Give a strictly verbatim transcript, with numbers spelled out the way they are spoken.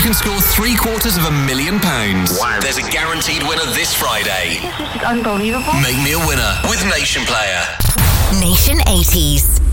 can score three quarters of a million pounds. Wow. There's a guaranteed winner this Friday. This is unbelievable. Make me a winner with Nation Player. Nation eighties.